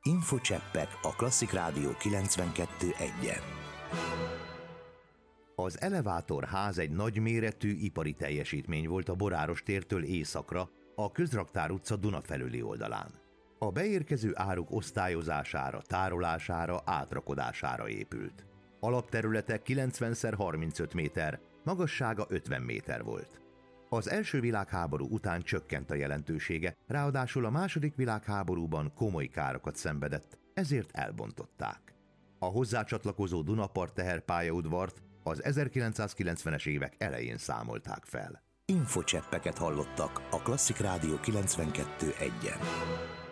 Infocseppek a Klasszik Rádió 92.1-en. Az Elevátorház egy nagyméretű ipari teljesítmény volt a Boráros tértől északra, a Közraktár utca Duna felüli oldalán. A beérkező áruk osztályozására, tárolására, átrakodására épült. Alapterülete 90x35 méter, magassága 50 méter volt. Az első világháború után csökkent a jelentősége, ráadásul a második világháborúban komoly károkat szenvedett, ezért elbontották. A hozzácsatlakozó Dunapart teherpályaudvart az 1990-es évek elején számolták fel. Infocseppeket hallottak a Klasszik Rádió 92.1-en.